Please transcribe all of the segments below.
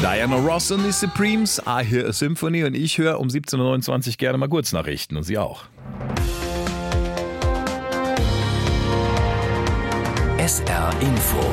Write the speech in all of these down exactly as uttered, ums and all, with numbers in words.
Diana Ross und die Supremes, I Hear a Symphony, und ich höre um siebzehn Uhr neunundzwanzig gerne mal Kurznachrichten und Sie auch. S R Info.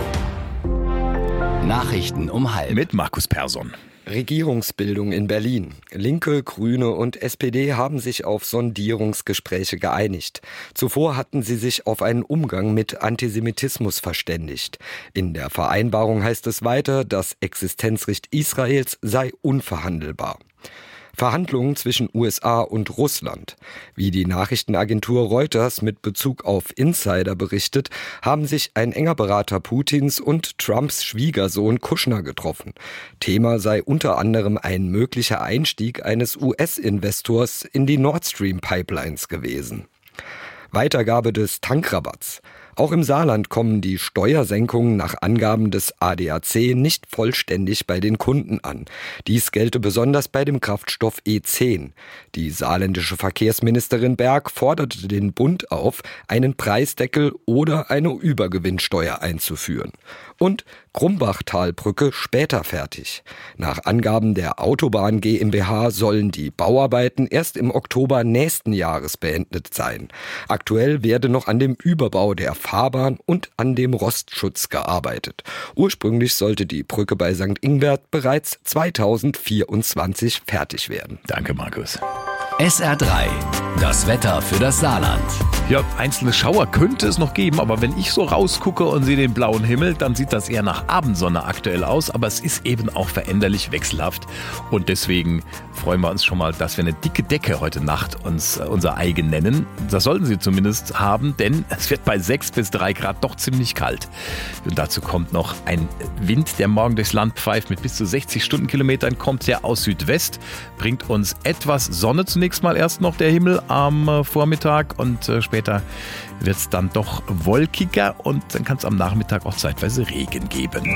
Nachrichten um halb. Mit Markus Persson. Regierungsbildung in Berlin. Linke, Grüne und S P D haben sich auf Sondierungsgespräche geeinigt. Zuvor hatten sie sich auf einen Umgang mit Antisemitismus verständigt. In der Vereinbarung heißt es weiter, das Existenzrecht Israels sei unverhandelbar. Verhandlungen zwischen U S A und Russland. Wie die Nachrichtenagentur Reuters mit Bezug auf Insider berichtet, haben sich ein enger Berater Putins und Trumps Schwiegersohn Kushner getroffen. Thema sei unter anderem ein möglicher Einstieg eines U S-Investors in die Nord Stream Pipelines gewesen. Weitergabe des Tankrabatts. Auch im Saarland kommen die Steuersenkungen nach Angaben des A D A C nicht vollständig bei den Kunden an. Dies gelte besonders bei dem Kraftstoff E zehn. Die saarländische Verkehrsministerin Berg forderte den Bund auf, einen Preisdeckel oder eine Übergewinnsteuer einzuführen. Und Krumbachtalbrücke später fertig. Nach Angaben der Autobahn GmbH sollen die Bauarbeiten erst im Oktober nächsten Jahres beendet sein. Aktuell werde noch an dem Überbau der Fahrbahn und an dem Rostschutz gearbeitet. Ursprünglich sollte die Brücke bei Sankt Ingbert bereits zweitausendvierundzwanzig fertig werden. Danke, Markus. S R drei. Das Wetter für das Saarland. Ja, einzelne Schauer könnte es noch geben, aber wenn ich so rausgucke und sehe den blauen Himmel, dann sieht das eher nach Abendsonne aktuell aus, aber es ist eben auch veränderlich wechselhaft und deswegen freuen wir uns schon mal, dass wir eine dicke Decke heute Nacht uns äh, unser eigen nennen. Das sollten Sie zumindest haben, denn es wird bei sechs bis drei Grad doch ziemlich kalt. Und dazu kommt noch ein Wind, der morgen durchs Land pfeift mit bis zu sechzig Stundenkilometern, kommt der aus Südwest, bringt uns etwas Sonne zunächst mal erst noch der Himmel am äh, Vormittag und äh, später wird es dann doch wolkiger und dann kann es am Nachmittag auch zeitweise Regen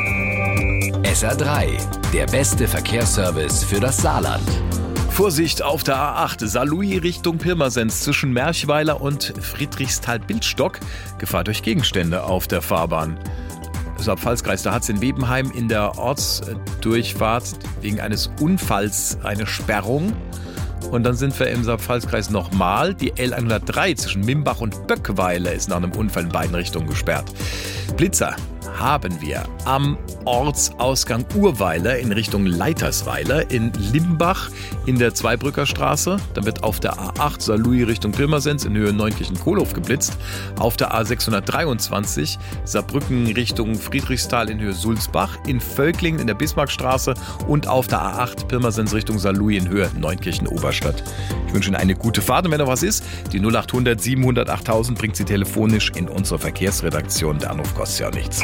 geben. S R drei, der beste Verkehrsservice für das Saarland. Vorsicht auf der A acht, Saarlouis Richtung Pirmasens zwischen Merchweiler und Friedrichsthal-Bildstock. Gefahr durch Gegenstände auf der Fahrbahn. Saar-Pfalz-Kreis, da hat es in Webenheim in der Ortsdurchfahrt wegen eines Unfalls eine Sperrung. Und dann sind wir im Saar-Pfalz-Kreis nochmal. Die L hundertdrei zwischen Mimbach und Böckweiler ist nach einem Unfall in beiden Richtungen gesperrt. Blitzer haben wir am Ortsausgang Urweiler in Richtung Leitersweiler, in Limbach in der Zweibrücker Straße. Dann wird auf der A acht Saarlouis Richtung Pirmasens in Höhe Neunkirchen-Kohlhof geblitzt. Auf der A sechshundertdreiundzwanzig Saarbrücken Richtung Friedrichsthal in Höhe Sulzbach, in Völklingen in der Bismarckstraße und auf der A acht Pirmasens Richtung Saarlouis in Höhe Neunkirchen-Oberstadt. Ich wünsche Ihnen eine gute Fahrt und wenn noch was ist, die null achthundert siebenhundert achttausend bringt Sie telefonisch in unsere Verkehrsredaktion. Der Anruf kostet ja nichts.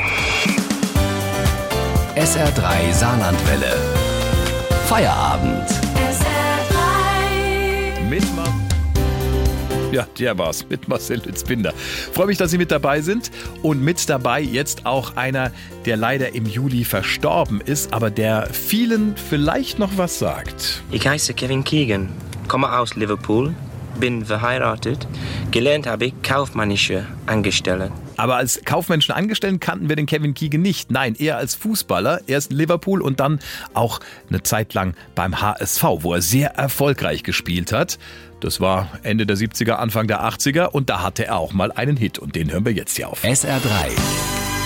S R drei Saarlandwelle. Feierabend. S R drei. Mit Mar- ja, der war's. Mit Marcel Lützbinder. Freue mich, dass Sie mit dabei sind. Und mit dabei jetzt auch einer, der leider im Juli verstorben ist, aber der vielen vielleicht noch was sagt. Ich heiße Kevin Keegan, komme aus Liverpool, bin verheiratet. Gelernt habe ich kaufmännische Angestellte. Aber als kaufmännischen Angestellten kannten wir den Kevin Keegan nicht. Nein, eher als Fußballer. Erst in Liverpool und dann auch eine Zeit lang beim H S V, wo er sehr erfolgreich gespielt hat. Das war Ende der siebziger, Anfang der achtziger und da hatte er auch mal einen Hit und den hören wir jetzt hier auf. S R drei.